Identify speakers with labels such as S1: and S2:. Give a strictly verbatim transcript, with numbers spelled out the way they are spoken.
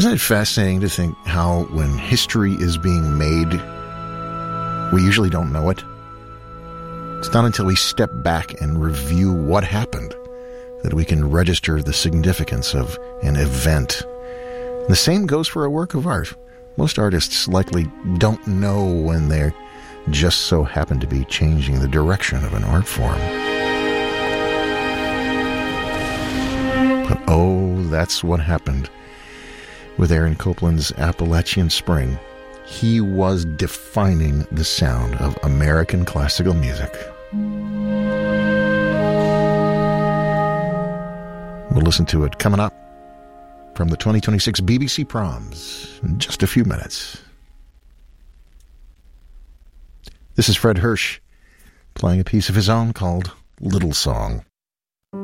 S1: Isn't it fascinating to think how when history is being made, we usually don't know it? It's not until we step back and review what happened that we can register the significance of an event. And the same goes for a work of art. Most artists likely don't know when they just so happen to be changing the direction of an art form. But oh, that's what happened with Aaron Copland's Appalachian Spring. He was defining the sound of American classical music. We'll listen to it coming up from the twenty twenty-six B B C Proms in just a few minutes. This is Fred Hirsch playing a piece of his own called Little Song.